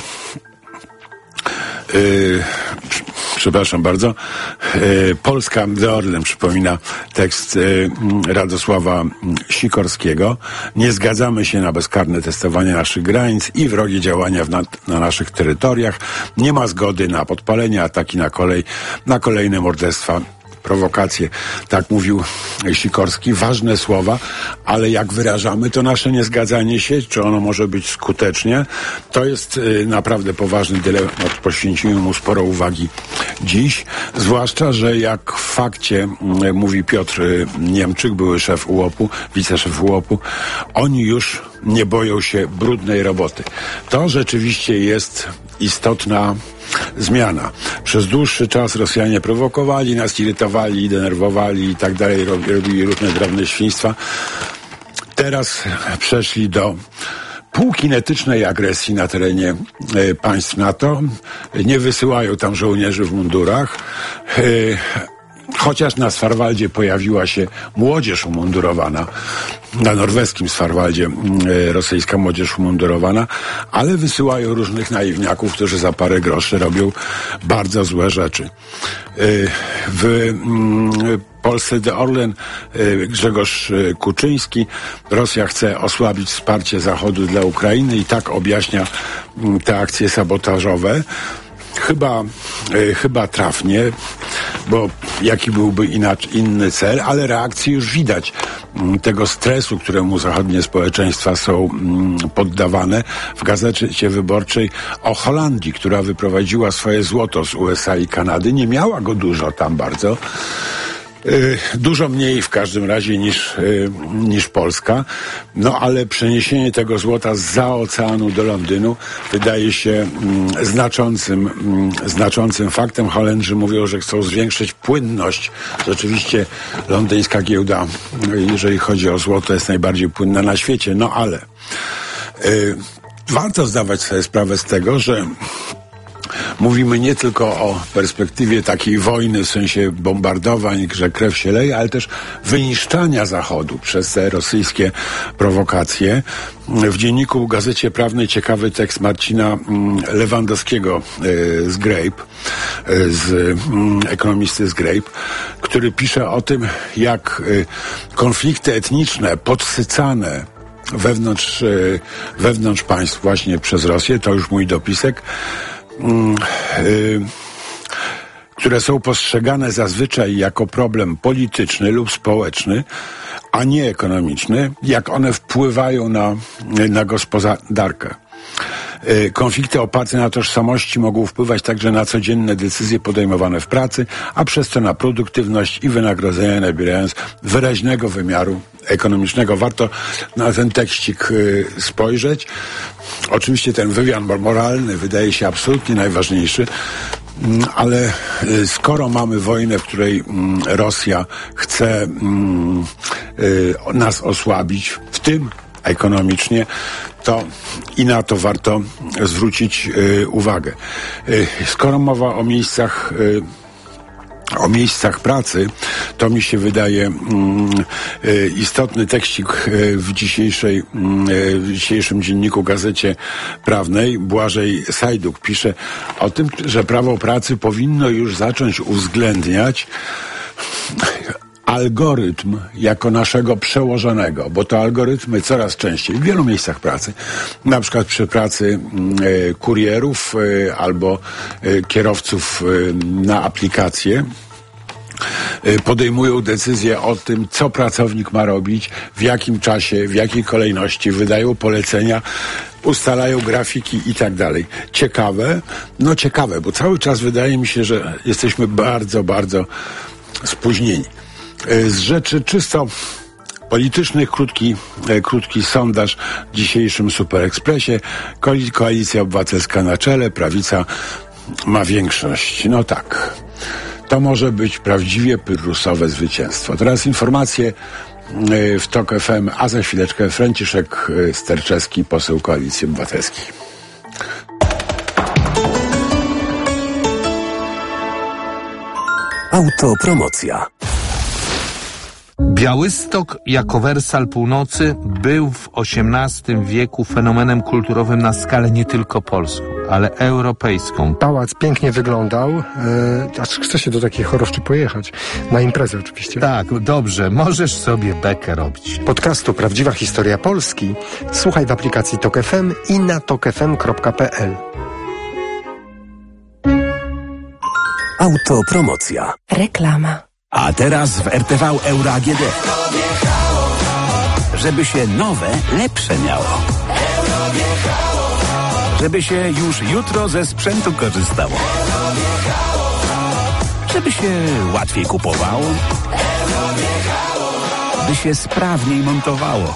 przepraszam bardzo, Polska The Orlen przypomina tekst Radosława Sikorskiego. Nie zgadzamy się na bezkarne testowanie naszych granic i wrogie działania na naszych terytoriach. Nie ma zgody na podpalenie, ataki na kolej, na kolejne morderstwa, prowokacje. Tak mówił Sikorski. Ważne słowa, ale jak wyrażamy to nasze niezgadzanie się, czy ono może być skutecznie, to jest naprawdę poważny dylemat. Poświęcimy mu sporo uwagi dziś. Zwłaszcza, że jak w fakcie mówi Piotr Niemczyk, były szef UOP-u, wiceszef UOP-u, oni już nie boją się brudnej roboty. To rzeczywiście jest istotna zmiana. Przez dłuższy czas Rosjanie prowokowali nas, irytowali, denerwowali i tak dalej, robili różne drobne świństwa. Teraz przeszli do półkinetycznej agresji na terenie państw NATO. Nie wysyłają tam żołnierzy w mundurach. Chociaż na Svalbardzie pojawiła się młodzież umundurowana, na norweskim Svalbardzie rosyjska młodzież umundurowana, ale wysyłają różnych naiwniaków, którzy za parę groszy robią bardzo złe rzeczy. W Polsce The Orlen Grzegorz Kuczyński. Rosja chce osłabić wsparcie Zachodu dla Ukrainy i tak objaśnia te akcje sabotażowe. Chyba trafnie, bo jaki byłby inny cel, ale reakcji już widać. Tego stresu, któremu zachodnie społeczeństwa są poddawane. W Gazecie Wyborczej o Holandii, która wyprowadziła swoje złoto z USA i Kanady. Nie miała go dużo tam bardzo. Dużo mniej w każdym razie niż Polska. No ale przeniesienie tego złota zza oceanu do Londynu wydaje się znaczącym faktem. Holendrzy mówią, że chcą zwiększyć płynność. Rzeczywiście londyńska giełda, jeżeli chodzi o złoto, jest najbardziej płynna na świecie. No ale warto zdawać sobie sprawę z tego, że mówimy nie tylko o perspektywie takiej wojny, w sensie bombardowań, że krew się leje, ale też wyniszczania Zachodu przez te rosyjskie prowokacje. W dzienniku Gazecie Prawnej ciekawy tekst Marcina Lewandowskiego z Grape, z ekonomisty z Grape, który pisze o tym, jak konflikty etniczne podsycane wewnątrz państw właśnie przez Rosję, to już mój dopisek, które są postrzegane zazwyczaj jako problem polityczny lub społeczny, a nie ekonomiczny, jak one wpływają na gospodarkę. Konflikty oparte na tożsamości mogą wpływać także na codzienne decyzje podejmowane w pracy, a przez to na produktywność i wynagrodzenia, nabierając wyraźnego wymiaru ekonomicznego. Warto na ten tekścik spojrzeć. Oczywiście ten wymiar moralny wydaje się absolutnie najważniejszy, ale skoro mamy wojnę, w której Rosja chce nas osłabić, w tym ekonomicznie, to i na to warto zwrócić uwagę. Skoro mowa o miejscach pracy, to mi się wydaje istotny tekstik w dzisiejszym dzienniku Gazecie Prawnej. Błażej Sajduk pisze o tym, że prawo pracy powinno już zacząć uwzględniać algorytm jako naszego przełożonego, bo to algorytmy coraz częściej w wielu miejscach pracy, na przykład przy pracy kurierów albo kierowców na aplikacje, podejmują decyzje o tym, co pracownik ma robić, w jakim czasie, w jakiej kolejności, wydają polecenia, ustalają grafiki i tak dalej. Ciekawe, bo cały czas wydaje mi się, że jesteśmy bardzo, bardzo spóźnieni. Z rzeczy czysto politycznych, krótki sondaż w dzisiejszym Super Expressie. Koalicja Obywatelska na czele, prawica ma większość. No tak, to może być prawdziwie pyrrusowe zwycięstwo. Teraz informacje w TOK FM, a za chwileczkę Franciszek Sterczewski, poseł Koalicji Obywatelskiej. Autopromocja. Białystok jako wersal północy był w XVIII wieku fenomenem kulturowym na skalę nie tylko polską, ale europejską. Pałac pięknie wyglądał, aż chce się do takiej choroszczy pojechać. Na imprezę oczywiście. Tak, dobrze, możesz sobie bekę robić. Podcastu Prawdziwa Historia Polski słuchaj w aplikacji TOK FM i na tokfm.pl. Autopromocja. Reklama. A teraz w RTV Euro AGD. Żeby się nowe, lepsze miało. Żeby się już jutro ze sprzętu korzystało. Żeby się łatwiej kupowało. By się sprawniej montowało.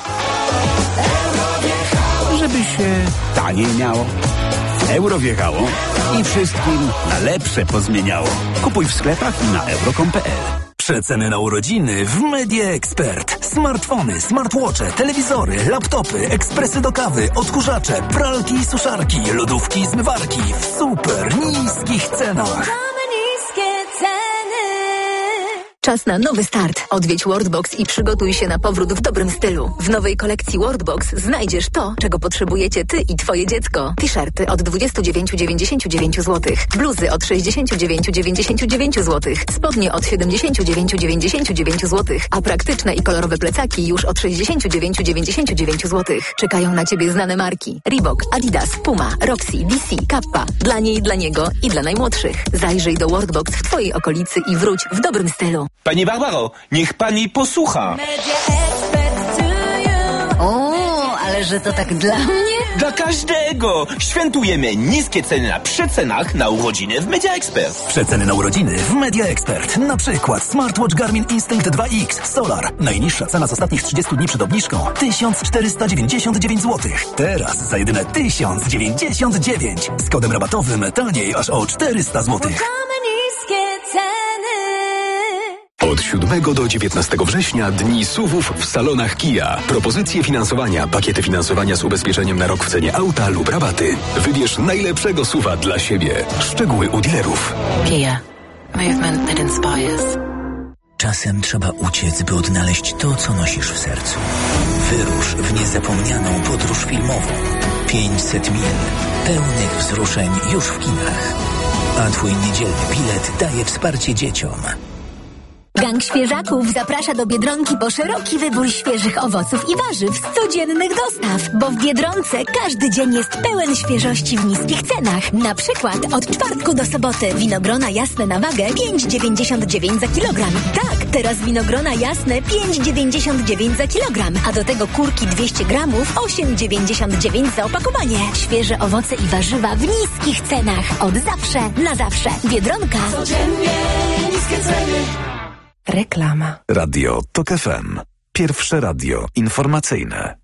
Żeby się taniej miało. Euro wjechało i wszystkim na lepsze pozmieniało. Kupuj w sklepach i na euro.com.pl. Przeceny na urodziny w Media Expert. Smartfony, smartwatche, telewizory, laptopy, ekspresy do kawy, odkurzacze, pralki i suszarki, lodówki i zmywarki w super niskich cenach. Czas na nowy start. Odwiedź Worldbox i przygotuj się na powrót w dobrym stylu. W nowej kolekcji Worldbox znajdziesz to, czego potrzebujecie ty i twoje dziecko. T-shirty od 29,99 zł. Bluzy od 69,99 zł. Spodnie od 79,99 zł. A praktyczne i kolorowe plecaki już od 69,99 zł. Czekają na ciebie znane marki. Reebok, Adidas, Puma, Roxy, DC, Kappa. Dla niej, dla niego i dla najmłodszych. Zajrzyj do Worldbox w twojej okolicy i wróć w dobrym stylu. Pani Barbaro, niech pani posłucha. O, ale że to tak dla mnie? Dla każdego! Świętujemy niskie ceny na przecenach na urodziny w Media Expert. Przeceny na urodziny w Media Expert. Na przykład smartwatch Garmin Instinct 2X Solar. Najniższa cena z ostatnich 30 dni przed obniżką 1499 zł. Teraz za jedyne 1099. Z kodem rabatowym taniej aż o 400 zł. Od 7 do 19 września dni SUV-ów w salonach Kia. Propozycje finansowania, pakiety finansowania z ubezpieczeniem na rok w cenie auta lub rabaty. Wybierz najlepszego SUV-a dla siebie. Szczegóły u dealerów. Kia. Movement that inspires. Czasem trzeba uciec, by odnaleźć to, co nosisz w sercu. Wyrusz w niezapomnianą podróż filmową. 500 mil pełnych wzruszeń już w kinach. A twój niedzielny bilet daje wsparcie dzieciom. Gang Świeżaków zaprasza do Biedronki po szeroki wybór świeżych owoców i warzyw z codziennych dostaw, bo w Biedronce każdy dzień jest pełen świeżości w niskich cenach. Na przykład od czwartku do soboty winogrona jasne na wagę 5,99 za kilogram. Tak, teraz winogrona jasne 5,99 za kilogram, a do tego kurki 200 gramów 8,99 za opakowanie. Świeże owoce i warzywa w niskich cenach. Od zawsze, na zawsze. Biedronka. Codziennie niskie ceny. Reklama. Radio TOK FM. Pierwsze radio informacyjne.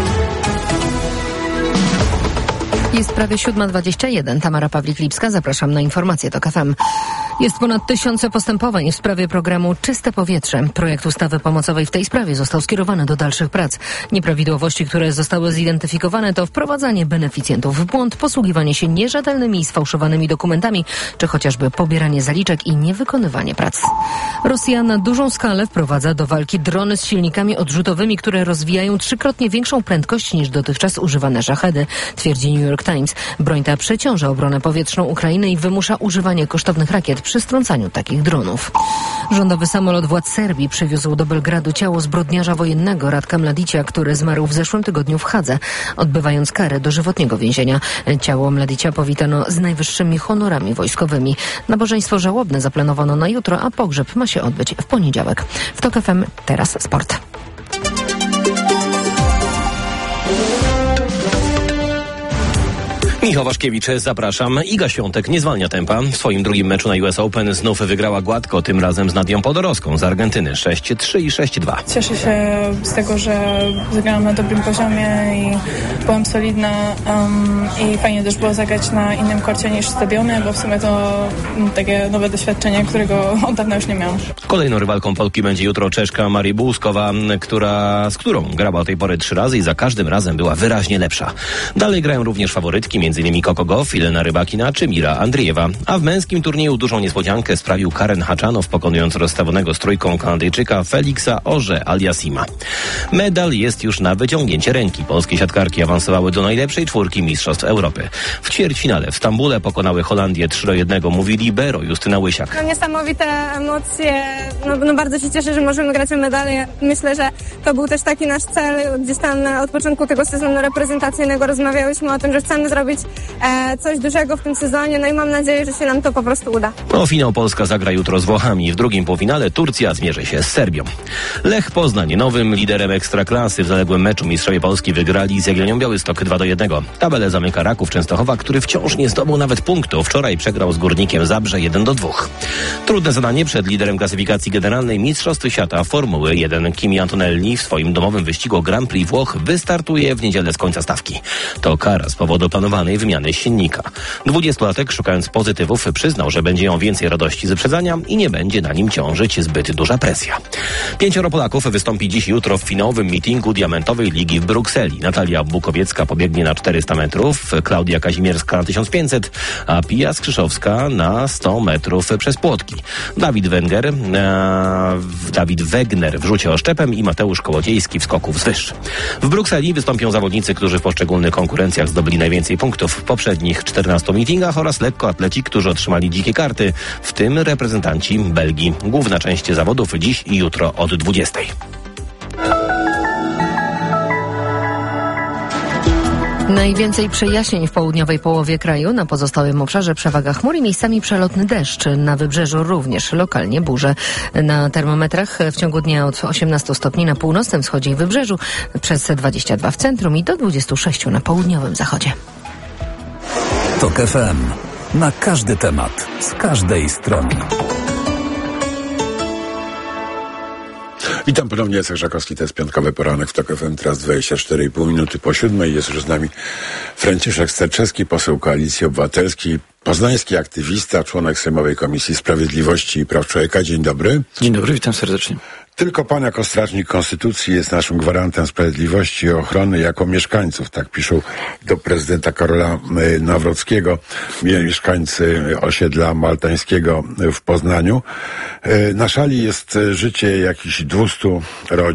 Jest prawie 7:21. Tamara Pawlik-Lipska. Zapraszam na informacje TOK FM. Jest ponad 1000 postępowań w sprawie programu Czyste Powietrze. Projekt ustawy pomocowej w tej sprawie został skierowany do dalszych prac. Nieprawidłowości, które zostały zidentyfikowane, to wprowadzanie beneficjentów w błąd, posługiwanie się nierzetelnymi i sfałszowanymi dokumentami, czy chociażby pobieranie zaliczek i niewykonywanie prac. Rosja na dużą skalę wprowadza do walki drony z silnikami odrzutowymi, które rozwijają 3-krotnie większą prędkość niż dotychczas używane szachedy, twierdzi New York Times. Broń ta przeciąża obronę powietrzną Ukrainy i wymusza używanie kosztownych rakiet przy strącaniu takich dronów. Rządowy samolot władz Serbii przywiózł do Belgradu ciało zbrodniarza wojennego Ratka Mladicia, który zmarł w zeszłym tygodniu w Hadze, odbywając karę dożywotniego więzienia. Ciało Mladicia powitano z najwyższymi honorami wojskowymi. Nabożeństwo żałobne zaplanowano na jutro, a pogrzeb ma się odbyć w poniedziałek. W TOK FM teraz sport. Michał Waszkiewicz, zapraszam. Iga Świątek nie zwalnia tempa. W swoim drugim meczu na US Open znów wygrała gładko, tym razem z Nadią Podorowską z Argentyny 6-3 i 6-2. Cieszę się z tego, że zagrałam na dobrym poziomie i byłam solidna i fajnie też było zagrać na innym korcie niż stawiony, bo w sumie to takie nowe doświadczenie, którego od dawna już nie miałam. Kolejną rywalką Polki będzie jutro Czeszka Marii Bułskowa, z którą grała do tej pory 3 razy i za każdym razem była wyraźnie lepsza. Dalej grają również faworytki, m.in. Coco Gauff, Elena Rybakina czy Mira Andriejewa. A w męskim turnieju dużą niespodziankę sprawił Karen Haczanow, pokonując rozstawionego z trójką Kanadyjczyka Felixa Auger-Aliassima. Medal jest już na wyciągnięcie ręki. Polskie siatkarki awansowały do najlepszej 4 Mistrzostw Europy. W ćwierćfinale w Stambule pokonały Holandię 3-1, mówi libero Justyna Łysiak. No, niesamowite emocje. No bardzo się cieszę, że możemy grać o medalię. Myślę, że to był też taki nasz cel. Gdzieś tam od początku tego sezonu reprezentacyjnego rozmawiałyśmy o tym, że chcemy zrobić coś dużego w tym sezonie, no i mam nadzieję, że się nam to po prostu uda. O finał Polska zagra jutro z Włochami. W drugim półfinale Turcja zmierzy się z Serbią. Lech Poznań, nowym liderem Ekstraklasy, w zaległym meczu mistrzowie Polski wygrali z Jagiellonią Białystok 2-1. Tabelę zamyka Raków Częstochowa, który wciąż nie zdobył nawet punktu. Wczoraj przegrał z Górnikiem Zabrze 1-2. Trudne zadanie przed liderem klasyfikacji generalnej Mistrzostw Świata Formuły 1. Kimi Antonelli w swoim domowym wyścigu Grand Prix Włoch wystartuje w niedzielę z końca stawki. To kara z powodu planowanej wymiany silnika. 20-latek, szukając pozytywów, przyznał, że będzie ją więcej radości z wyprzedzania i nie będzie na nim ciążyć zbyt duża presja. 5 Polaków wystąpi dziś i jutro w finałowym meetingu Diamentowej Ligi w Brukseli. Natalia Bukowiecka pobiegnie na 400 metrów, Klaudia Kazimierska na 1500, a Pia Skrzyszowska na 100 metrów przez płotki. Dawid Wegner w rzucie oszczepem i Mateusz Kołodziejski w skoku wzwyż. W Brukseli wystąpią zawodnicy, którzy w poszczególnych konkurencjach zdobyli najwięcej punktów w poprzednich 14 meetingach oraz lekkoatleci, którzy otrzymali dzikie karty, w tym reprezentanci Belgii. Główna część zawodów dziś i jutro od 20. Najwięcej przejaśnień w południowej połowie kraju. Na pozostałym obszarze przewaga chmur i miejscami przelotny deszcz. Na wybrzeżu również lokalnie burze. Na termometrach w ciągu dnia od 18 stopni na północnym wschodzie i wybrzeżu, przez 22 w centrum i do 26 na południowym zachodzie. TOK FM. Na każdy temat, z każdej strony. Witam ponownie, Jacek Żakowski, to jest piątkowy poranek w TOK FM, teraz 24,5 minuty po 7. Jest już z nami Franciszek Sterczewski, poseł Koalicji Obywatelskiej, poznański aktywista, członek Sejmowej Komisji Sprawiedliwości i Praw Człowieka. Dzień dobry. Dzień dobry, witam serdecznie. Tylko pan jako strażnik konstytucji jest naszym gwarantem sprawiedliwości i ochrony jako mieszkańców. Tak piszą do prezydenta Karola Nawrockiego mieszkańcy osiedla maltańskiego w Poznaniu. Na szali jest życie jakichś 200 rodzin.